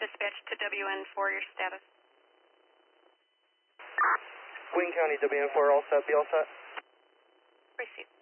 dispatch to WN4, your status. Queen County, WN4, all set, be all set. Received.